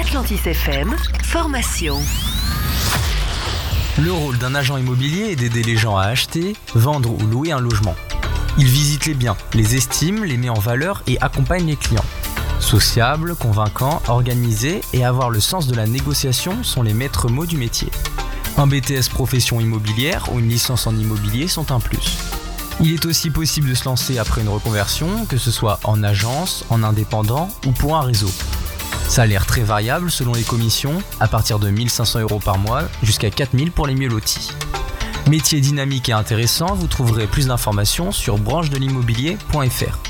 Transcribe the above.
Atlantis FM, formation. Le rôle d'un agent immobilier est d'aider les gens à acheter, vendre ou louer un logement. Il visite les biens, les estime, les met en valeur et accompagne les clients. Sociable, convaincant, organisé et avoir le sens de la négociation sont les maîtres mots du métier. Un BTS profession immobilière ou une licence en immobilier sont un plus. Il est aussi possible de se lancer après une reconversion, que ce soit en agence, en indépendant ou pour un réseau. Salaire très variable selon les commissions, à partir de 1 500 € par mois jusqu'à 4 000 pour les mieux lotis. Métier dynamique et intéressant, vous trouverez plus d'informations sur branchedelimmobilier.fr.